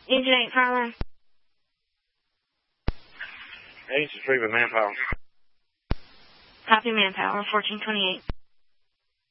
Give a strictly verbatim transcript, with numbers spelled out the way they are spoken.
Agent eight Carla. Agency three with manpower. Copy manpower, fourteen twenty-eight.